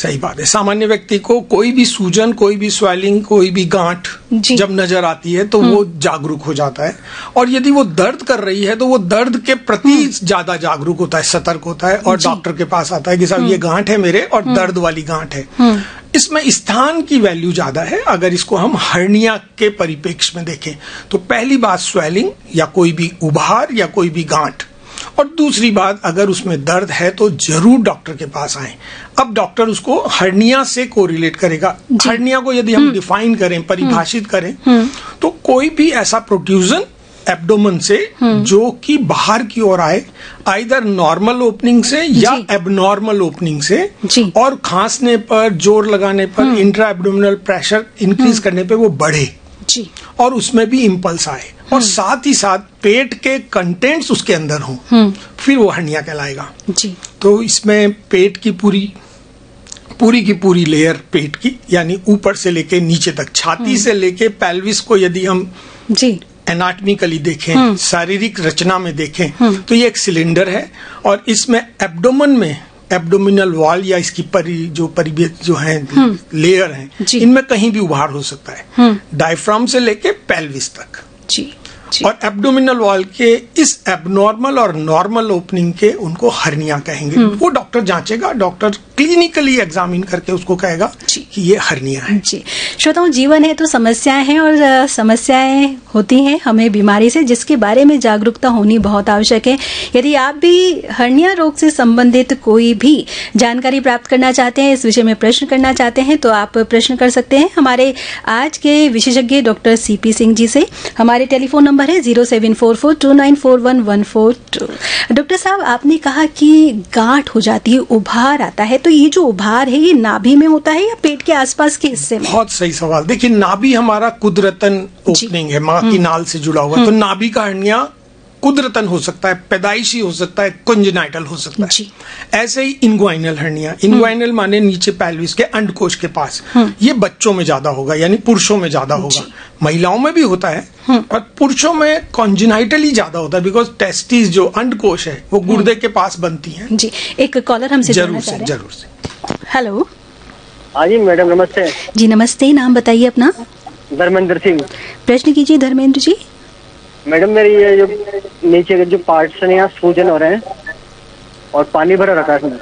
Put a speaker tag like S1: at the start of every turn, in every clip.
S1: सही बात है। सामान्य व्यक्ति को कोई भी सूजन, कोई भी स्वेलिंग, कोई भी गांठ जब नजर आती है तो वो जागरूक हो जाता है, और यदि वो दर्द कर रही है तो वो दर्द के प्रति ज्यादा जागरूक होता है, सतर्क होता है, और डॉक्टर के पास आता है कि साहब ये गांठ है मेरे और दर्द वाली गांठ है। इसमें स्थान की वैल्यू ज्यादा है। अगर इसको हम हर्निया के परिप्रेक्ष्य में देखें तो पहली बात स्वेलिंग या कोई भी उभार या कोई भी गांठ, और दूसरी बात अगर उसमें दर्द है तो जरूर डॉक्टर के पास आएं। अब डॉक्टर उसको हर्निया से कोरिलेट करेगा। हर्निया को यदि हम डिफाइन करें, परिभाषित करें, तो कोई भी ऐसा प्रोट्रूजन एब्डोमेन से जो कि बाहर की ओर आए, आइदर नॉर्मल ओपनिंग से या एबनॉर्मल ओपनिंग से, और खांसने पर, जोर लगाने पर, इंट्रा एब्डोमिनल प्रेशर इंक्रीज करने पे वो बढ़े और उसमें भी इम्पल्स आए, और साथ ही साथ पेट के कंटेंट्स उसके अंदर हों, फिर वो हर्निया कहलाएगा। तो इसमें पेट की पूरी की पूरी लेयर पेट की, यानी ऊपर से लेके नीचे तक, छाती से लेके पेल्विस को यदि हम एनाटॉमिकली देखें, शारीरिक रचना में देखें, तो ये एक सिलेंडर है, और इसमें एब्डोमेन में एब्डोमिनल वॉल या इसकी जो है लेयर हैं, इनमें कहीं भी उभार हो सकता है, डायफ्राम से लेके पेल्विस तक। और एब्डोमिनल वॉल के इस एबनॉर्मल और नॉर्मल ओपनिंग के उनको हर्निया कहेंगे। वो डॉक्टर जांचेगा, डॉक्टर क्लिनिकली एग्जामिन करके उसको कहेगा कि ये हर्निया है।
S2: जी श्रोताओं, जीवन है तो समस्याएं हैं, और समस्याएं होती हैं हमें बीमारी से, जिसके बारे में जागरूकता होनी बहुत आवश्यक है। यदि आप भी हर्निया रोग से संबंधित कोई भी जानकारी प्राप्त करना चाहते हैं, इस विषय में प्रश्न करना चाहते हैं, तो आप प्रश्न कर सकते हैं हमारे आज के विशेषज्ञ डॉक्टर सीपी सिंह जी से। हमारे टेलीफोन नंबर है 07442941142। डॉक्टर साहब, आपने कहा कि गांठ हो जाती है, उभार आता है, तो ये जो उभार है ये नाभि में होता है या पेट के आसपास के हिस्से में?
S1: बहुत सही सवाल। देखिए, नाभि हमारा कुदरतन ओपनिंग है, माँ की नाल से जुड़ा हुआ, तो नाभि का हर्निया कुदरतन हो सकता है, पैदाइशी हो सकता है, कंजेनाइटल हो सकता है। ऐसे ही इंग्वाइनल हर्निया, इंग्वाइनल माने नीचे पेल्विस के अंडकोश के पास, ये बच्चों में ज्यादा होगा, यानी पुरुषों में ज्यादा होगा। महिलाओं में भी होता है, पर पुरुषों में कंजेनाइटली ज्यादा होता है, बिकॉज टेस्टिस जो अंडकोश है वो गुर्दे के पास बनती है।
S2: जी, एक कॉलर हमसे
S1: जरूर से।
S2: हेलो।
S3: हाँ जी मैडम, नमस्ते।
S2: जी नमस्ते, नाम बताइए अपना।
S3: धर्मेंद्र सिंह। प्रश्न
S2: कीजिए धर्मेंद्र जी।
S3: मैडम, मेरी ये जो नीचे के जो पार्ट्स हैं यहाँ सूजन हो रहे हैं और पानी भरा रखा है।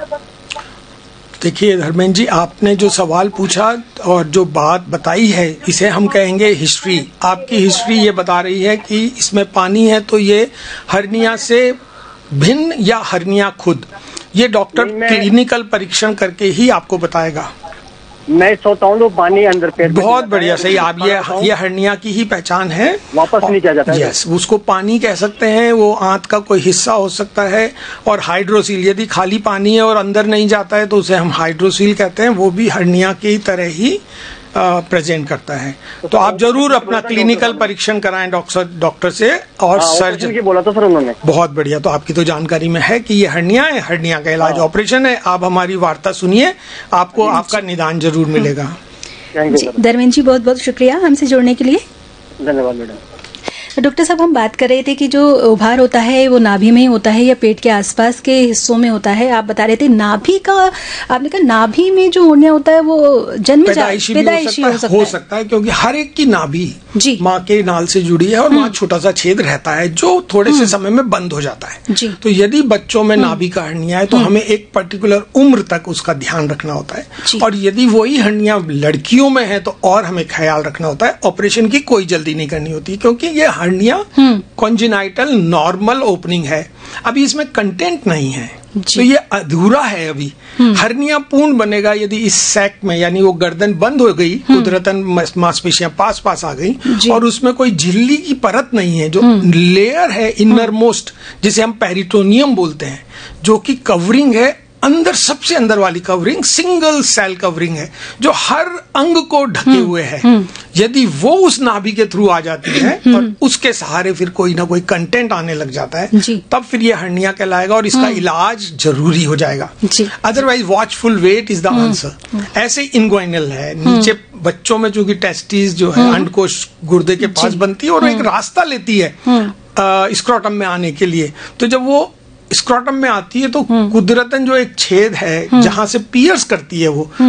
S1: देखिए धर्मेंद्र जी, आपने जो सवाल पूछा और जो बात बताई है, इसे हम कहेंगे हिस्ट्री। आपकी हिस्ट्री ये बता रही है कि इसमें पानी है, तो ये हर्निया से भिन्न या हर्निया खुद, ये डॉक्टर क्लिनिकल परीक्षण करके ही आपको बताएगा।
S3: मैं सोता हूँ तो पानी अंदर पेट।
S1: बहुत बढ़िया, सही। आप ये हर्निया की ही पहचान है,
S3: वापस नहीं किया जाता है।
S1: यस, उसको पानी कह सकते हैं, वो आंत का कोई हिस्सा हो सकता है। और हाइड्रोसील, यदि खाली पानी है और अंदर नहीं जाता है तो उसे हम हाइड्रोसील कहते हैं, वो भी हर्निया की तरह ही प्रेजेंट करता है। तो आप जरूर अपना क्लिनिकल परीक्षण कराएं डॉक्टर से, और सर्जन
S3: की बोला था सर उन्होंने।
S1: बहुत बढ़िया, तो आपकी तो जानकारी में है कि ये हर्निया है, हर्निया का इलाज ऑपरेशन है। आप हमारी वार्ता सुनिए, आपको आपका निदान जरूर मिलेगा।
S2: धर्मेंद्र जी, बहुत बहुत शुक्रिया हमसे जुड़ने के लिए।
S3: धन्यवाद मैडम।
S2: डॉक्टर साहब, हम बात कर रहे थे कि जो उभार होता है वो नाभि में ही होता है या पेट के आसपास के हिस्सों में होता है। आप बता रहे थे नाभि का, आपने कहा नाभि में जो हर्निया होता है वो
S1: पैदाइशी हो सकता है, क्योंकि हर एक की नाभि माँ के नाल से जुड़ी है, और वहाँ छोटा सा छेद रहता है जो थोड़े से समय में बंद हो जाता है। तो यदि बच्चों में नाभि का हर्निया है तो हमें एक पर्टिकुलर उम्र तक उसका ध्यान रखना होता है, और यदि वही हर्निया लड़कियों में है तो और हमें ख्याल रखना होता है। ऑपरेशन की कोई जल्दी नहीं करनी होती, क्योंकि ये हर्निया कॉन्जेनाइटल नॉर्मल ओपनिंग है, अभी इसमें कंटेंट नहीं है, तो ये अधूरा है। अभी हर्निया पूर्ण बनेगा यदि इस सैक में, यानी वो गर्दन बंद हो गई, कुदरतन मांसपेशियां पास पास आ गई, और उसमें कोई झिल्ली की परत नहीं है, जो लेयर है इनर मोस्ट, जिसे हम पेरिटोनियम बोलते हैं, जो कि कवरिंग है अंदर, सबसे अंदर वाली कवरिंग सिंगल सेल कवरिंग है जो हर अंग को ढके हुए है। यदि वो उस नाभि के थ्रू आ जाती है और उसके सहारे फिर कोई ना कोई कंटेंट आने लग जाता है, तब फिर ये हर्निया कहलाएगा और इसका इलाज जरूरी हो जाएगा। Otherwise watchful wait is the answer. ऐसे इंग्वाइनल है, नीचे बच्चों में चूंकि टेस्टिस जो है अंडकोश गुर्दे के पास बनती है और एक रास्ता लेती है स्क्रोटम में आने के लिए, तो जब वो स्क्रोटम में आती है तो कुदरतन जो एक छेद है जहां से पियर्स करती है वो